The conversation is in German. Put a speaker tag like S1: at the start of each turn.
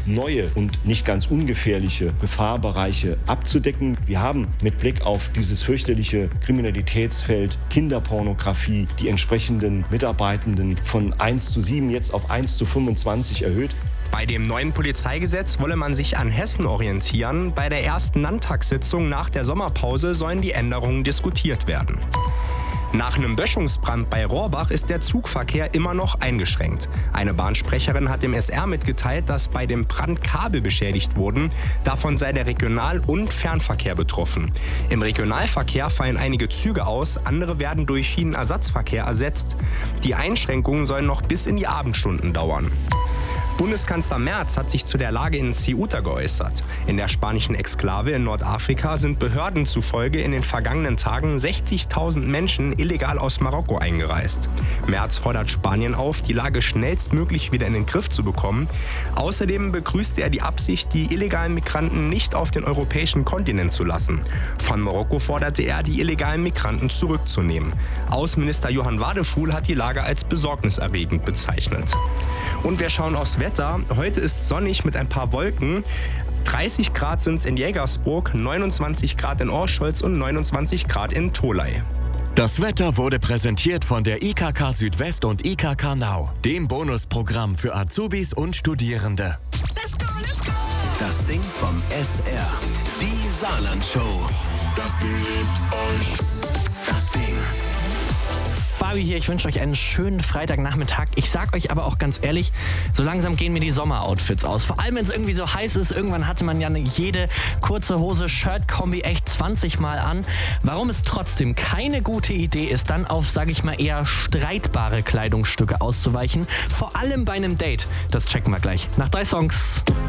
S1: neue und nicht ganz ungefährliche Gefahrbereiche abzudecken. Wir haben mit Blick auf dieses fürchterliche Kriminalitätsfeld Kinderpornografie die entsprechenden Mitarbeitenden von 1:7 jetzt auf 1:25 erhöht.
S2: Bei dem neuen Polizeigesetz wolle man sich an Hessen orientieren. Bei der ersten Landtagssitzung nach der Sommerpause sollen die Änderungen diskutiert werden. Nach einem Böschungsbrand bei Rohrbach ist der Zugverkehr immer noch eingeschränkt. Eine Bahnsprecherin hat dem SR mitgeteilt, dass bei dem Brand Kabel beschädigt wurden. Davon sei der Regional- und Fernverkehr betroffen. Im Regionalverkehr fallen einige Züge aus, andere werden durch Schienenersatzverkehr ersetzt. Die Einschränkungen sollen noch bis in die Abendstunden dauern. Bundeskanzler Merz hat sich zu der Lage in Ceuta geäußert. In der spanischen Exklave in Nordafrika sind Behörden zufolge in den vergangenen Tagen 60.000 Menschen illegal aus Marokko eingereist. Merz fordert Spanien auf, die Lage schnellstmöglich wieder in den Griff zu bekommen. Außerdem begrüßte er die Absicht, die illegalen Migranten nicht auf den europäischen Kontinent zu lassen. Von Marokko forderte er, die illegalen Migranten zurückzunehmen. Außenminister Johann Wadefuhl hat die Lage als besorgniserregend bezeichnet. Und wir schauen aufs Wetter. Heute ist sonnig mit ein paar Wolken. 30 Grad sind es in Jägersburg, 29 Grad in Orscholz und 29 Grad in Tholey.
S3: Das Wetter wurde präsentiert von der IKK Südwest und IKK Now, dem Bonusprogramm für Azubis und Studierende.
S4: Let's go, let's go! Das Ding vom SR. Die Saarland-Show. Das Ding liebt euch. Das Ding.
S5: Fabi hier, ich wünsche euch einen schönen Freitagnachmittag. Ich sag euch aber auch ganz ehrlich, so langsam gehen mir die Sommeroutfits aus. Vor allem, wenn es irgendwie so heiß ist. Irgendwann hatte man ja jede kurze Hose, Shirt-Kombi echt 20 Mal an. Warum es trotzdem keine gute Idee ist, dann auf, sage ich mal, eher streitbare Kleidungsstücke auszuweichen. Vor allem bei einem Date. Das checken wir gleich nach 3 Songs.